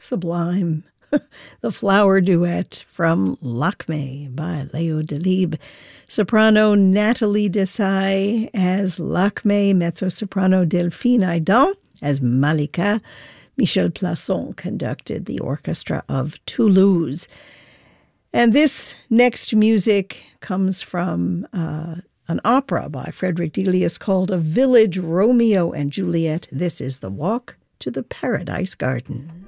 sublime. The Flower Duet from Lakmé by Léo Delibes. Soprano Nathalie Desai as Lakmé, mezzo-soprano Delphine Aidan as Malika. Michel Plasson conducted the orchestra of Toulouse. And this next music comes from an opera by Frederick Delius called A Village Romeo and Juliet. This is The Walk to the Paradise Garden.